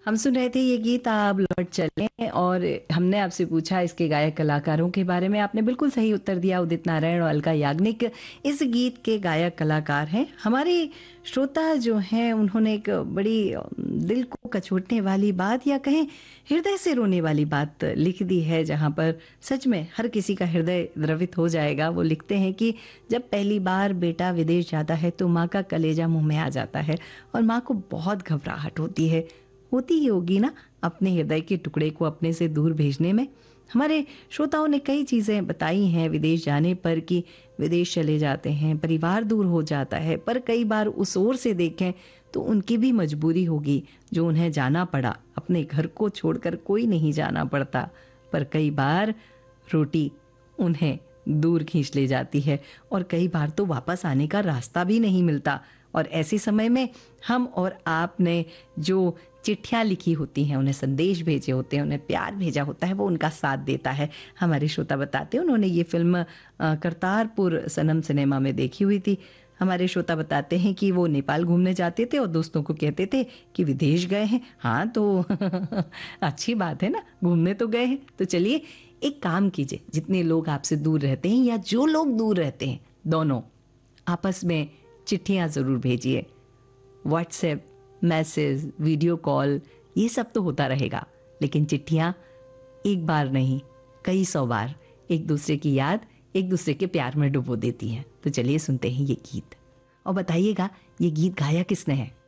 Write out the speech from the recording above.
हम सुन रहे थे ये गीत आप लौट चले, और हमने आपसे पूछा इसके गायक कलाकारों के बारे में। आपने बिल्कुल सही उत्तर दिया, उदित नारायण और अलका याग्निक इस गीत के गायक कलाकार हैं। हमारे श्रोता जो हैं उन्होंने एक बड़ी दिल को कचोटने वाली बात, या कहें हृदय से रोने वाली बात लिख दी है, जहां पर सच में हर किसी का हृदय द्रवित हो जाएगा। वो लिखते हैं कि जब पहली बार बेटा विदेश जाता है तो माँ का कलेजा मुंह में आ जाता है और माँ को बहुत घबराहट होती ही होगी ना, अपने हृदय के टुकड़े को अपने से दूर भेजने में। हमारे श्रोताओं ने कई चीजें बताई हैं विदेश जाने पर, कि विदेश चले जाते हैं, परिवार दूर हो जाता है, पर कई बार उस ओर से देखें तो उनकी भी मजबूरी होगी जो उन्हें जाना पड़ा। अपने घर को छोड़कर कोई नहीं जाना पड़ता, पर कई बार रोटी उन्हें दूर खींच ले जाती है और कई बार तो वापस आने का रास्ता भी नहीं मिलता। और ऐसे समय में हम और आपने जो चिट्ठियां लिखी होती हैं, उन्हें संदेश भेजे होते हैं, उन्हें प्यार भेजा होता है, वो उनका साथ देता है। हमारे श्रोता बताते हैं उन्होंने ये फिल्म करतारपुर सनम सिनेमा में देखी हुई थी। हमारे श्रोता बताते हैं कि वो नेपाल घूमने जाते थे और दोस्तों को कहते थे कि विदेश गए हैं। हाँ तो अच्छी बात है ना, घूमने तो गए हैं। तो चलिए एक काम कीजिए, जितने लोग आपसे दूर रहते हैं या जो लोग दूर रहते हैं, दोनों आपस में चिट्ठियां जरूर भेजिए। व्हाट्सएप, मैसेज, वीडियो कॉल, ये सब तो होता रहेगा, लेकिन चिट्ठियां एक बार नहीं, कई 100 बार एक दूसरे की याद, एक दूसरे के प्यार में डुबो देती हैं। तो चलिए सुनते हैं ये गीत और बताइएगा ये गीत गाया किसने है।